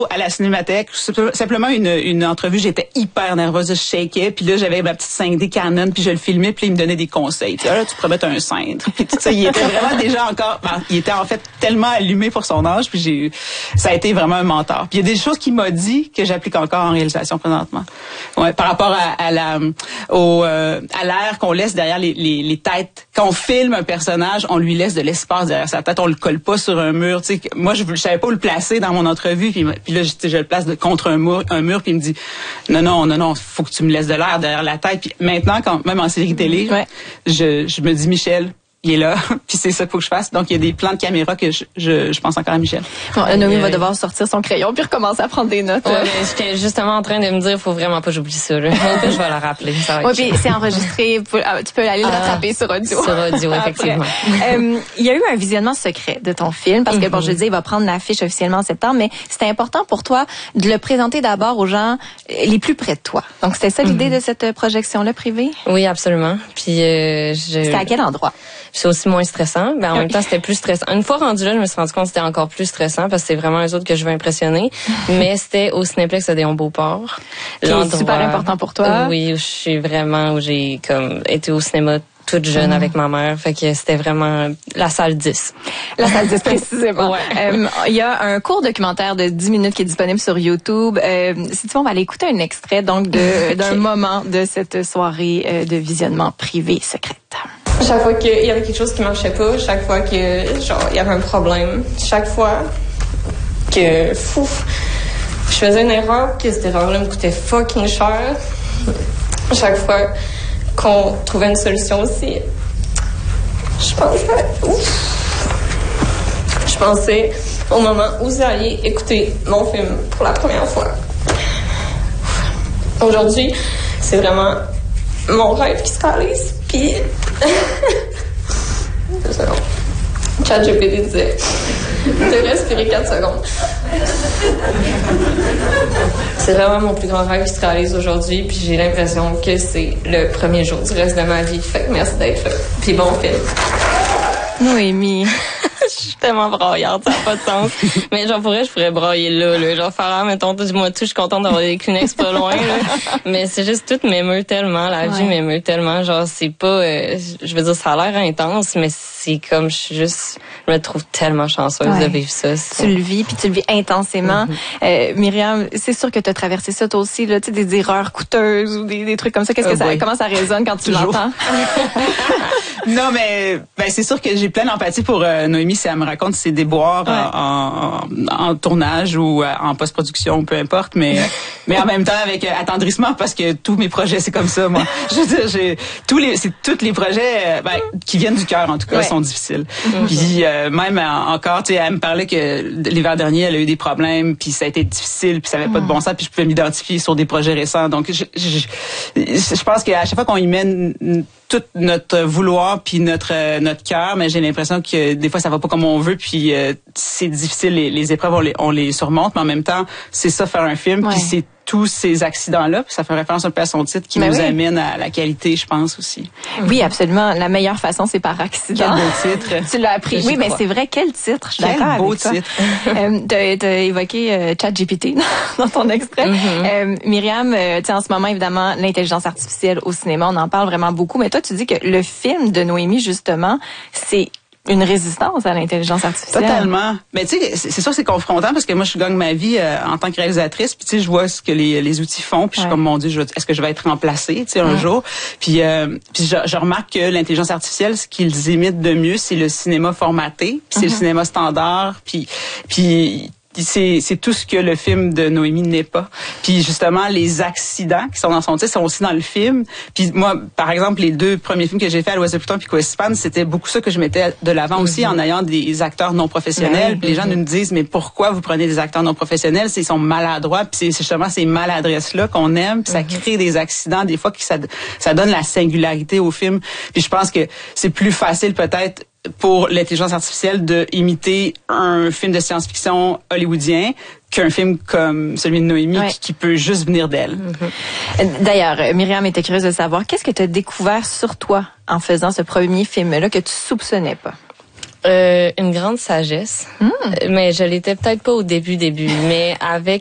à la Cinémathèque, simplement une entrevue, j'étais hyper nerveuse, je shakeais, puis là j'avais ma petite 5D Canon, puis je le filmais, puis il me donnait des conseils. Tu sais, là tu pourrais mettre un cintre. Puis tout ça, il était vraiment déjà encore, il était en fait tellement allumé pour son âge, puis ça a été vraiment un mentor. Puis il y a des choses qu'il m'a dit que j'applique encore en réalisation présentement. Ouais, par rapport à l'air qu'on laisse derrière les têtes. Quand on filme un personnage, on lui laisse de l'espace derrière sa tête, on le colle pas sur un mur. Tu sais, moi je savais pas où le placer dans mon entrevue, puis là je le place contre un mur, puis il me dit non, faut que tu me laisses de l'air derrière la tête. Puis maintenant, même en série télé, je me dis Michel, il est là, puis c'est ça qu'il faut que je fasse. Donc, il y a des plans de caméra que je pense encore à Michel. Bon, Noémie va devoir sortir son crayon puis recommencer à prendre des notes. Ouais, j'étais justement en train de me dire, faut vraiment pas que j'oublie ça, là. Je vais la rappeler. Oui, puis c'est enregistré. Tu peux aller le rattraper sur audio. Sur audio, effectivement. Il y a eu un visionnement secret de ton film, parce que, bon, je dis, il va prendre l'affiche officiellement en septembre, mais c'était important pour toi de le présenter d'abord aux gens les plus près de toi. Donc, c'était ça l'idée de cette projection-là privée? Oui, absolument. Puis, C'était à quel endroit? C'est aussi moins stressant. Ben, en même temps, c'était plus stressant. Une fois rendu là, je me suis rendu compte que c'était encore plus stressant parce que c'est vraiment eux autres que je veux impressionner. Mais c'était au Cinéplex Odéon-Beauport. C'est super important pour toi. Oui, où j'ai comme été au cinéma toute jeune avec ma mère. Fait que c'était vraiment la salle 10. La salle 10, précisément. Ouais. Il y a un court documentaire de 10 minutes qui est disponible sur YouTube. Si tu veux, on va aller écouter un extrait donc d'un moment de cette soirée de visionnement privé secrète. Chaque fois qu'il y avait quelque chose qui marchait pas, chaque fois que il y avait un problème, chaque fois que je faisais une erreur, que cette erreur-là me coûtait fucking cher. Chaque fois qu'on trouvait une solution aussi, je pensais au moment où vous alliez écouter mon film pour la première fois. Aujourd'hui, c'est vraiment mon rêve qui se réalise. Puis, ChatGPT disait de respirer 4 secondes. C'est vraiment mon plus grand rêve qui se réalise aujourd'hui, puis j'ai l'impression que c'est le premier jour du reste de ma vie. Fait que merci d'être là. Puis bon film. Noémie. Je suis tellement braillarde, ça n'a pas de sens. Mais genre, je pourrais brailler là. Genre, faire, mettons, moi, je suis contente d'avoir des Kleenex pas loin, là. Mais c'est juste, tout m'émeut tellement, la vie m'émeut tellement. Genre, c'est pas, je veux dire, ça a l'air intense, mais c'est comme, je me trouve tellement chanceuse de vivre ça. Tu le vis, puis tu le vis intensément. Myriam, c'est sûr que tu as traversé ça, toi aussi, là, tu sais, des erreurs coûteuses ou des trucs comme ça. Comment ça résonne quand tu l'entends? Non, mais c'est sûr que j'ai plein d'empathie pour Noémie si elle me raconte ses déboires en tournage ou en post-production, peu importe, mais en même temps avec attendrissement parce que tous mes projets c'est comme ça, moi. Je veux dire, tous les projets qui viennent du cœur en tout cas sont difficiles. Puis même encore, tu sais, elle me parlait que l'hiver dernier elle a eu des problèmes, puis ça a été difficile, puis ça avait pas de bon sens, puis je pouvais m'identifier sur des projets récents. Donc je pense qu'à chaque fois qu'on y mène tout notre vouloir puis notre cœur, mais j'ai l'impression que des fois ça va pas comme on veut, puis c'est difficile, les épreuves on les surmonte, mais en même temps c'est ça faire un film, puis c'est tous ces accidents-là, puis ça fait référence un peu à son titre qui nous amène à la qualité, je pense aussi. Oui, absolument. La meilleure façon, c'est par accident. Quel beau titre. Tu l'as appris. Oui, mais c'est vrai, quel titre. Je suis d'accord avec beau titre. T'as évoqué ChatGPT dans ton extrait. Myriam, tu sais, en ce moment, évidemment, l'intelligence artificielle au cinéma, on en parle vraiment beaucoup, mais toi, tu dis que le film de Noémie, justement, c'est une résistance à l'intelligence artificielle. Totalement. Mais tu sais, c'est sûr que c'est confrontant parce que moi, je gagne ma vie en tant que réalisatrice. Puis tu sais, je vois ce que les outils font. Puis je suis comme, mon Dieu, est-ce que je vais être remplacée, tu sais, un jour. Puis je remarque que l'intelligence artificielle, ce qu'ils imitent de mieux, c'est le cinéma formaté. Puis c'est le cinéma standard. Puis c'est tout ce que le film de Noémie n'est pas. Puis justement, les accidents qui sont dans son titre sont aussi dans le film. Puis moi, par exemple, les 2 premiers films que j'ai fait, À l'Ouest de Pluton puis Coespan, c'était beaucoup ça que je mettais de l'avant aussi en ayant des acteurs non professionnels. Puis les gens nous disent, mais pourquoi vous prenez des acteurs non professionnels? Ils sont maladroits. Puis c'est justement ces maladresses-là qu'on aime. Puis ça crée des accidents, des fois, que ça donne la singularité au film. Puis je pense que c'est plus facile peut-être pour l'intelligence artificielle de imiter un film de science-fiction hollywoodien qu'un film comme celui de Noémie qui peut juste venir d'elle. D'ailleurs, Myriam était curieuse de savoir, qu'est-ce que tu as découvert sur toi en faisant ce premier film-là que tu soupçonnais pas? Une grande sagesse. Mais je l'étais peut-être pas au début, mais avec